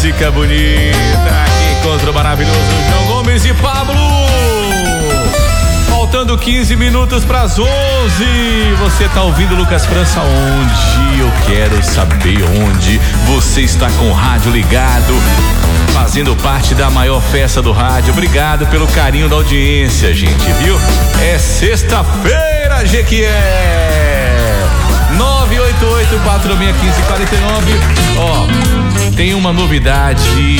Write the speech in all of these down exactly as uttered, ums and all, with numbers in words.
música bonita. Que encontro maravilhoso. João Gomes e Pablo. Faltando quinze minutos para as onze. Você tá ouvindo Lucas França onde? Eu quero saber onde. Você está com o rádio ligado, fazendo parte da maior festa do rádio. Obrigado pelo carinho da audiência, gente, viu? É sexta-feira, Jequié. nove oito oito, quatro seis um cinco, quatro nove. Ó, tem uma novidade.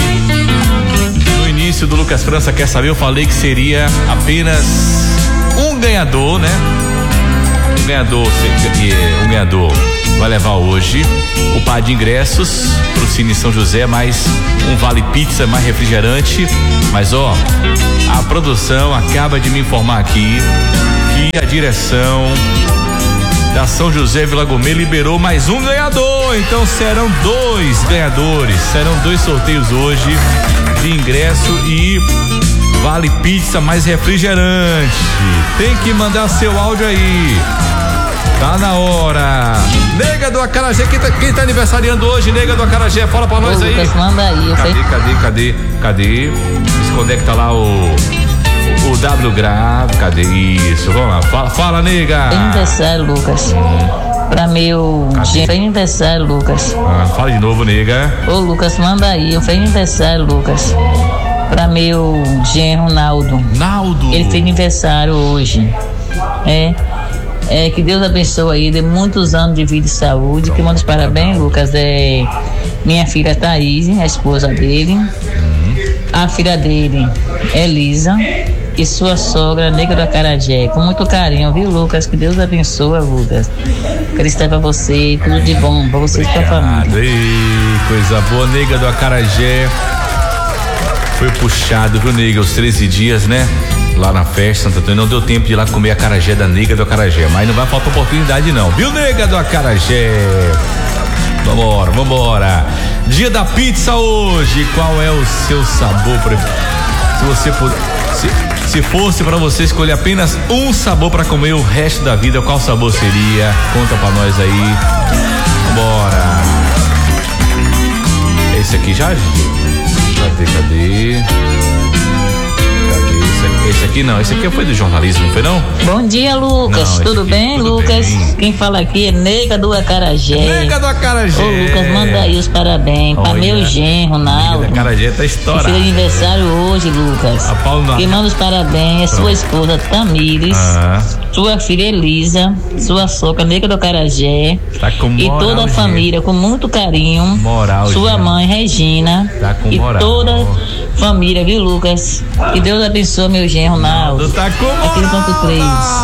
No início do Lucas França Quer Saber, eu falei que seria apenas um ganhador, né? Um ganhador, um ganhador vai levar hoje o par de ingressos pro Cine São José, mais um vale pizza, mais refrigerante. Mas ó, a produção acaba de me informar aqui que a direção da São José Vila Gourmet liberou mais um ganhador. Então serão dois ganhadores, serão dois sorteios hoje de ingresso e vale pizza mais refrigerante. Tem que mandar seu áudio aí. Tá na hora. Nega do Acarajé, quem tá, quem tá aniversariando hoje? Nega do Acarajé, fala pra nós. Ô, aí. Lucas, manda aí. Cadê, sei. cadê, cadê, cadê? Desconecta lá o o W grave, cadê? Isso, vamos lá. Fala, fala, nega. Feliz aniversário, Lucas. Hum. Pra meu Feliz aniversário, Lucas. Ah, fala de novo, nega. Ô, Lucas, manda aí. Feliz aniversário, Lucas. Pra meu genro Naldo. Naldo. Ele fez aniversário hoje. É. É, que Deus abençoe aí, dê muitos anos de vida e saúde. Que manda os parabéns, Lucas. É minha filha Thaís, a esposa dele. Hum. A filha dele, Elisa. E sua sogra, Nega do Acarajé. Com muito carinho, viu, Lucas? Que Deus abençoe, Lucas. Cristo pra você, tudo de bom pra você e pra família. Ei, coisa boa, Nega do Acarajé. Foi puxado, viu, nega, os treze dias, né? Lá na festa, Santo Antônio, não deu tempo de ir lá comer a acarajé da Nega do Acarajé, mas não vai faltar oportunidade não, viu, Nega do Acarajé? Vambora, vambora. Dia da pizza hoje, qual é o seu sabor preferido? Se você puder, se, se fosse pra você escolher apenas um sabor pra comer o resto da vida, qual sabor seria? Conta pra nós aí. Vambora. Esse aqui já? Cadê, cadê? Cadê? Esse aqui, esse aqui não, esse aqui foi do jornalismo, não foi não? Bom dia, Lucas. Não, tudo bem, tudo Lucas? Bem. Quem fala aqui é Nega do Acarajé. Nega do Acarajé. Ô, Lucas, manda aí os parabéns. Olha, pra meu genro, Naldo. Nega do Acarajé tá estourado. Fez aniversário hoje, Lucas. A Paula. Quem manda os parabéns é sua esposa Tamires, ah. sua filha Elisa, sua sogra Nega do Acarajé. Tá com moral, e toda a gente. Família com muito carinho. Moral, sua gente. Mãe Regina. Tá com e moral. toda a família, viu, Lucas? Que Deus abençoe meu genro, Naldo. Tá com moral. Aqui no ponto três.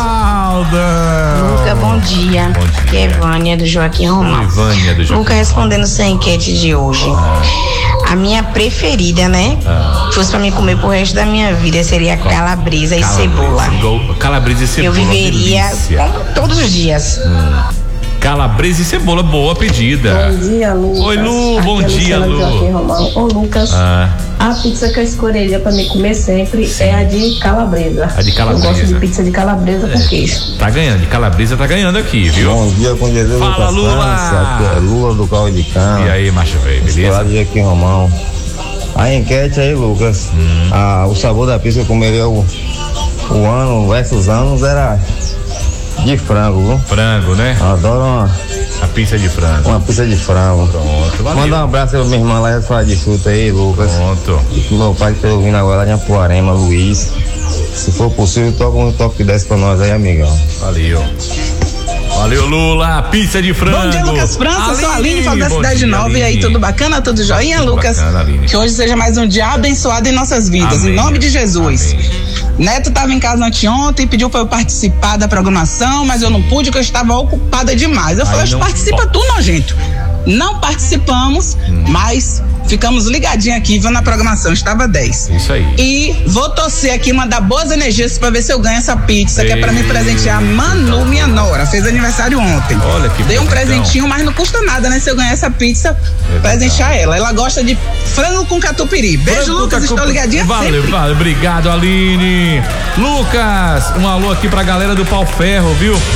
Luca, bom dia. Bom dia. Que é Vânia do Joaquim Romão. Vânia do Joaquim. Luca, respondendo essa enquete de hoje. Ah. A minha preferida, né? Ah. Se fosse pra mim comer pro resto da minha vida, seria calabresa, calabresa e cebola. Calabresa e cebola. Eu viveria como todos os dias. Hum. Calabresa e cebola, boa pedida. Bom dia, Lucas. Oi, Lu, aqui bom é dia, Lu. Ô, Lucas, ah. a pizza que eu escolheria pra me comer sempre Sim. é a de calabresa. A de calabresa. Eu gosto de pizza de calabresa é. com queijo. Tá ganhando, de calabresa tá ganhando aqui, viu? Bom dia, com Jesus. Fala, Lucas Lula. França, aqui é Lula do Caldo de Cana. E aí, macho velho, beleza? Fala de aqui, Romão. A enquete aí, Lucas. Hum. Ah, o sabor da pizza que eu comeria o, o ano versus anos era de frango, viu? Frango, né? Adoro uma... A pizza de frango. Uma pizza de frango. Pronto, valeu. Manda um abraço pra minha irmã lá e fala de fruta aí, Lucas. Pronto. E meu pai que tá ouvindo agora lá de Apuarema, Luiz. Se for possível, toca um toque dez pra nós aí, amigão. Valeu. Valeu, Lula. Pizza de frango. Bom dia, Lucas França. Aline, sou a Aline, falo da Cidade dia, Nova. Aline. E aí, tudo bacana? Tudo joinha, tudo Lucas? Bacana, que hoje seja mais um dia abençoado em nossas vidas. Amém. Em nome de Jesus. Amém. Neto estava em casa anteontem, pediu para eu participar da programação, mas eu não pude, porque eu estava ocupada demais. Eu falei, participa tu, nojento. Não participamos, hum. mas ficamos ligadinhos aqui, vendo a programação, estava dez. Isso aí. E vou torcer aqui, mandar boas energias para ver se eu ganho essa pizza, Ei. que é para me presentear. Manu, minha nora, fez aniversário ontem. Olha que Dei um presentinho, mas não custa nada, né? Se eu ganhar essa pizza, é presentear ela. Ela gosta de frango com catupiry. Beijo, frango Lucas, estou ligadinha valeu, sempre. Valeu, obrigado, Aline. Lucas, um alô aqui pra galera do Pau Ferro, viu?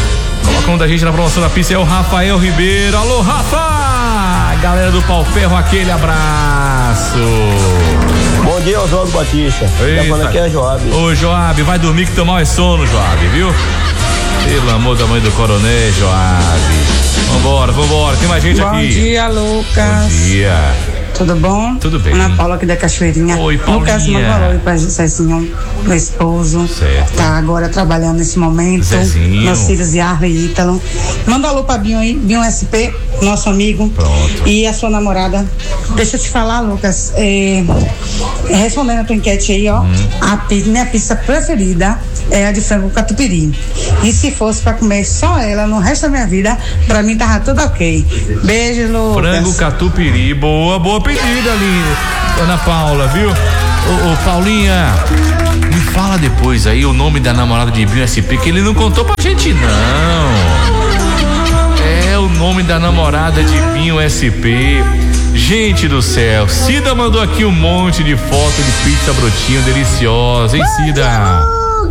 Colocando da gente na promoção da pizza é o Rafael Ribeiro. Alô, Rafa! Galera do Pau Ferro, aquele abraço. Bom dia, Oswaldo Batista. Tá falando aqui é Joab. Ô, Joab, vai dormir que teu mal é sono, Joab, viu? Pelo amor da mãe do coronel, Joab. Vambora, vambora, tem mais gente Bom aqui. Bom dia, Lucas. Bom dia. Tudo bom? Tudo bem. Ana Paula aqui da Cachoeirinha. Oi, Paulinha. Lucas, manda um alô pra Zezinho, meu esposo. Certo. Tá agora trabalhando nesse momento. Zezinho. Meus filhos Yarley e Ítalo. Manda um alô pra Binho aí, Binho S P, nosso amigo. Pronto. E a sua namorada. Deixa eu te falar, Lucas, é, respondendo a tua enquete aí, ó, hum. a pizza, minha pizza preferida é a de frango catupiry. E se fosse pra comer só ela no resto da minha vida, pra mim tava tudo ok. Beijo, Lucas. Frango catupiry, boa, boa pedida ali, Ana Paula, viu? Ô, ô, Paulinha, me fala depois aí o nome da namorada de Binho S P, que ele não contou pra gente, não. É o nome da namorada de Binho S P. Gente do céu, Cida mandou aqui um monte de foto de pizza brotinho deliciosa, hein, Cida?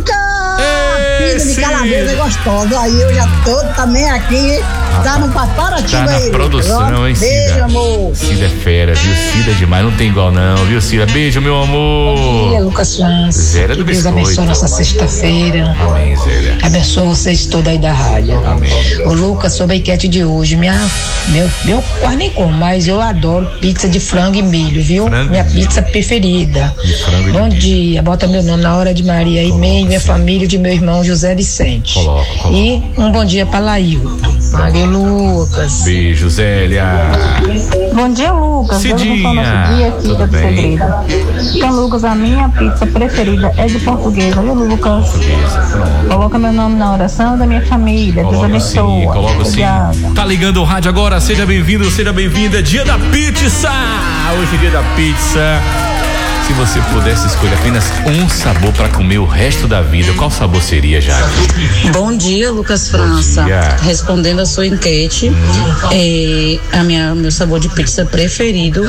Pizza de calabresa gostosa. Aí eu já tô também aqui. Tá no preparativo tá aí. Na produção, hein, Cida? Beijo, amor. Cida é fera, viu? Cida é demais, não tem igual não, viu, Cida? Beijo, meu amor. Bom dia, Lucas França. Zélia do que Deus biscoito. abençoe nossa sexta-feira. Amém, Zélia. Abençoa vocês todos aí da rádio. Amém. O Lucas, sobre a enquete de hoje, minha, meu, meu quase nem como, mas eu adoro pizza de frango e milho, viu? Frango minha e pizza preferida. De frango e Bom milho. dia, bota meu nome na hora de Maria e meio, minha sim. família de meu irmão José Vicente. Coloca, coloca. E um bom dia pra Lailton. Valeu, Lucas. Beijo, Zélia. Bom dia, Lucas. Cidinha. Nosso dia aqui Tudo do bem? Segredo. Então, Lucas, a minha pizza preferida é de portuguesa, viu, Lucas? Coloca meu nome na oração da minha família. Deus Coloca sim, abençoe. coloca sim. Tá ligando o rádio agora, seja bem-vindo, seja bem-vinda. Dia da pizza! Hoje é dia da pizza. Se você pudesse escolher apenas um sabor para comer o resto da vida, qual sabor seria, Jaque? Bom dia, Lucas França. dia. Respondendo a sua enquete, hum. é, a minha, meu sabor de pizza preferido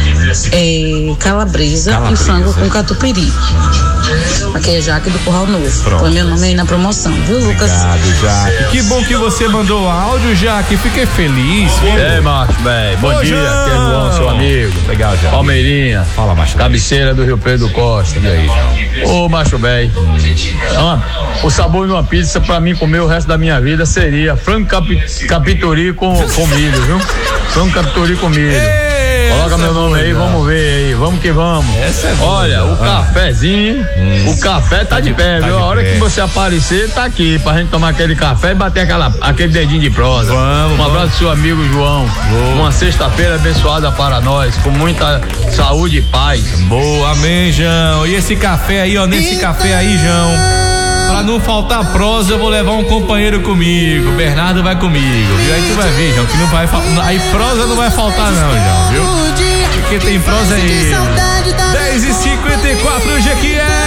é calabresa, calabresa. e frango com catupiry. Aqui é Jaque do Curral Novo. Pronto. Põe meu nome aí na promoção, viu, Lucas? Obrigado, Jaque. Que bom que você mandou áudio, Jaque. Fiquei feliz. E aí, Macho, velho. Bom Ô, dia, João. aqui é João, seu amigo. Legal, Jaque. Palmeirinha. Fala, macho. Cabeceira do Rio Preto do Costa. E aí, João? Ô, macho, velho. Hum. O sabor de uma pizza, pra mim, comer o resto da minha vida seria frango capi, capituri com, com milho, viu? Frango capituri com milho. Ei, coloca meu nome aí, vamos ver aí. Vamos que vamos. Essa é boa. Olha, o ah. cafezinho, hum. o café tá, tá de, de pé, tá viu? De a hora pé. que você aparecer, tá aqui, pra gente tomar aquele café e bater aquela, aquele dedinho de prosa. Vamos, um abraço vamos. do seu amigo João. Boa. Uma sexta-feira abençoada para nós, com muita saúde e paz. Boa, amém, João. E esse café aí, ó, nesse café aí, João, pra não faltar prosa, eu vou levar um companheiro comigo. Bernardo vai comigo, viu? Aí tu vai ver, João, que não vai faltar. Aí prosa não vai faltar, não, João, viu? Porque tem prosa aí. dez e cinquenta e quatro, hoje aqui é